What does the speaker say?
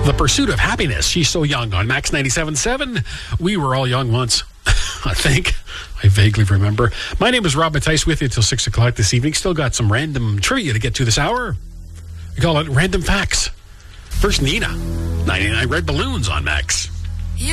The Pursuit of Happiness. She's So Young on Max 97.7. We were all young once, I think. I vaguely remember. My name is Rob Mattice with you until 6 o'clock this evening. Still got some random trivia to get to this hour. We call it Random Facts. First, Nina. 99 Red Balloons on Max.